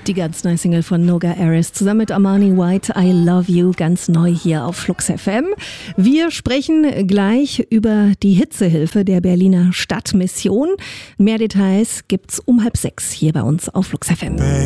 Die ganz neue Single von Noga Aris zusammen mit Armani White, I Love You, ganz neu hier auf Flux FM. Wir sprechen gleich über die Hitzehilfe der Berliner Stadtmission. Mehr Details gibt's um 5:30 hier bei uns auf Flux FM.